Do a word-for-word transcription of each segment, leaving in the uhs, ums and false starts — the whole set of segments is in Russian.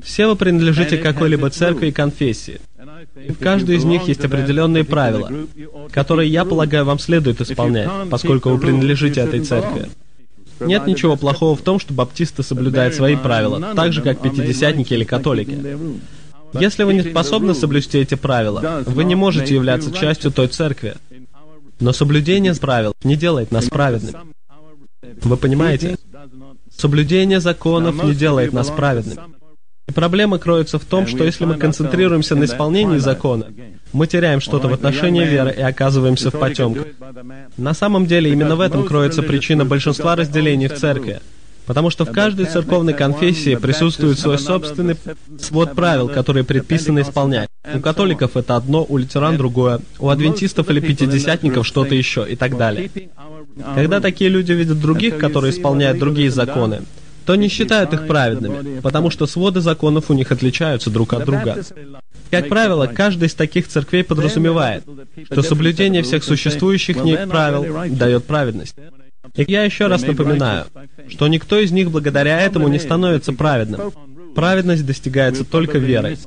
Все вы принадлежите к какой-либо церкви и конфессии. И в каждой из них есть определенные правила, которые, я полагаю, вам следует исполнять, поскольку вы принадлежите этой церкви. Нет ничего плохого в том, что баптисты соблюдают свои правила, так же, как пятидесятники или католики. Если вы не способны соблюсти эти правила, вы не можете являться частью той церкви. Но соблюдение правил не делает нас праведными. Вы понимаете? Соблюдение законов не делает нас праведными. И проблема кроется в том, что если мы концентрируемся на исполнении закона, мы теряем что-то в отношении веры и оказываемся в потемках. На самом деле, именно в этом кроется причина большинства разделений в церкви. Потому что в каждой церковной конфессии присутствует свой собственный свод правил, которые предписано исполнять. У католиков это одно, у лютеран другое, у адвентистов или пятидесятников что-то еще и так далее. Когда такие люди видят других, которые исполняют другие законы, то не считают их праведными, потому что своды законов у них отличаются друг от друга. Как правило, каждая из таких церквей подразумевает, что соблюдение всех существующих в них правил дает праведность. И я еще раз напоминаю, что никто из них благодаря этому не становится праведным. Праведность достигается только верой.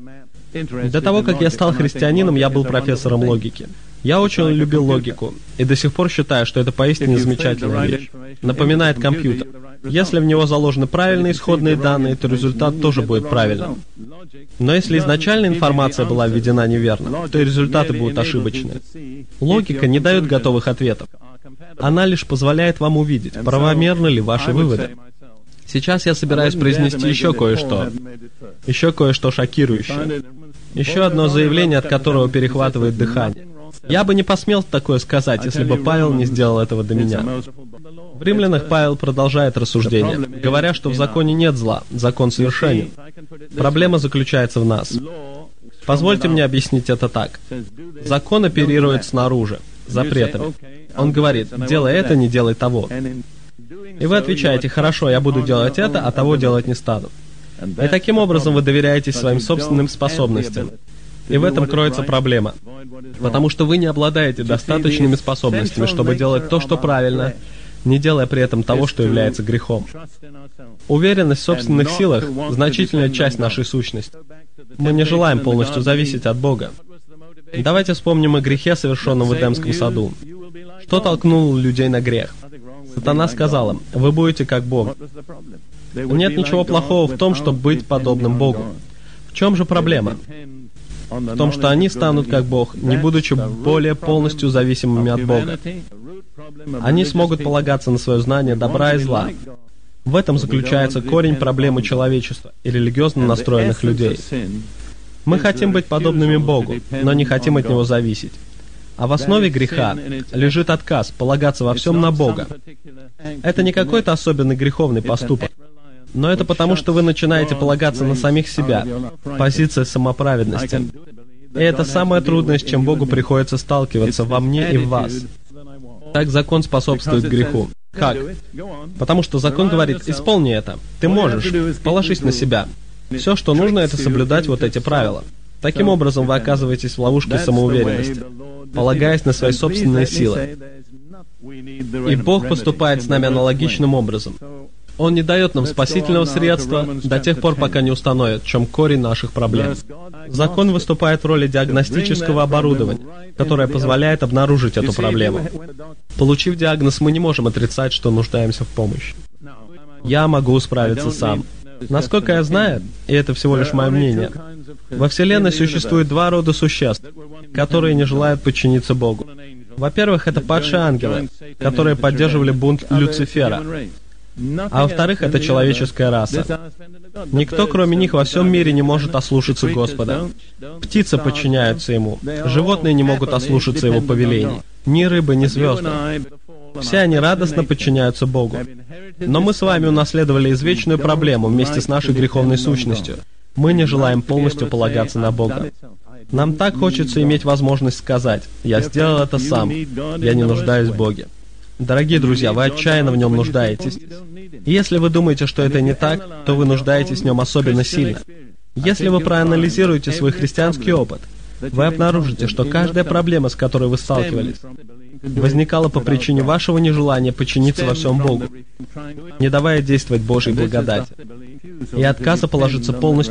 До того, как я стал христианином, я был профессором логики. Я очень любил логику, и до сих пор считаю, что это поистине замечательная вещь. Напоминает компьютер. Если в него заложены правильные исходные данные, то результат тоже будет правильным. Но если изначально информация была введена неверно, то и результаты будут ошибочны. Логика не дает готовых ответов. Она лишь позволяет вам увидеть, правомерны ли ваши выводы. Сейчас я собираюсь произнести еще кое-что. Еще кое-что шокирующее. Еще одно заявление, от которого перехватывает дыхание. Я бы не посмел такое сказать, если бы Павел не сделал этого до меня. В Римлянах Павел продолжает рассуждение, говоря, что в законе нет зла, закон совершенен. Проблема заключается в нас. Позвольте мне объяснить это так. Закон оперирует снаружи, запретами. Он говорит, делай это, не делай того. И вы отвечаете, хорошо, я буду делать это, а того делать не стану. И таким образом вы доверяетесь своим собственным способностям. И в этом кроется проблема. Потому что вы не обладаете достаточными способностями, чтобы делать то, что правильно, не делая при этом того, что является грехом. Уверенность в собственных силах – значительная часть нашей сущности. Мы не желаем полностью зависеть от Бога. Давайте вспомним о грехе, совершенном в Эдемском саду. Что толкнуло людей на грех? Сатана сказал им, вы будете как Бог. Нет ничего плохого в том, чтобы быть подобным Богу. В чем же проблема? В том, что они станут как Бог, не будучи более полностью зависимыми от Бога. Они смогут полагаться на свое знание добра и зла. В этом заключается корень проблемы человечества и религиозно настроенных людей. Мы хотим быть подобными Богу, но не хотим от Него зависеть. А в основе греха лежит отказ полагаться во всем на Бога. Это не какой-то особенный греховный поступок, но это потому, что вы начинаете полагаться на самих себя, позиция самоправедности. И это самое трудное, с чем Богу приходится сталкиваться во мне и в вас. Так закон способствует греху. Как? Потому что закон говорит, исполни это, ты можешь, положись на себя. Все, что нужно, это соблюдать вот эти правила. Таким образом, вы оказываетесь в ловушке самоуверенности, полагаясь на свои собственные силы. И Бог поступает с нами аналогичным образом. Он не дает нам спасительного средства до тех пор, пока не установит, в чем корень наших проблем. Закон выступает в роли диагностического оборудования, которое позволяет обнаружить эту проблему. Получив диагноз, мы не можем отрицать, что нуждаемся в помощи. Я могу справиться сам. Насколько я знаю, и это всего лишь мое мнение, во Вселенной существует два рода существ, которые не желают подчиниться Богу. Во-первых, это падшие ангелы, которые поддерживали бунт Люцифера. А во-вторых, это человеческая раса. Никто, кроме них, во всем мире не может ослушаться Господа. Птицы подчиняются Ему. Животные не могут ослушаться Его повелений. Ни рыбы, ни звезды. Все они радостно подчиняются Богу. Но мы с вами унаследовали извечную проблему вместе с нашей греховной сущностью. Мы не желаем полностью полагаться на Бога. Нам так хочется иметь возможность сказать, «Я сделал это сам, я не нуждаюсь в Боге». Дорогие друзья, вы отчаянно в Нем нуждаетесь. И если вы думаете, что это не так, то вы нуждаетесь в Нем особенно сильно. Если вы проанализируете свой христианский опыт, вы обнаружите, что каждая проблема, с которой вы сталкивались, возникала по причине вашего нежелания подчиниться во всем Богу, не давая действовать Божьей благодати, и отказа положиться полностью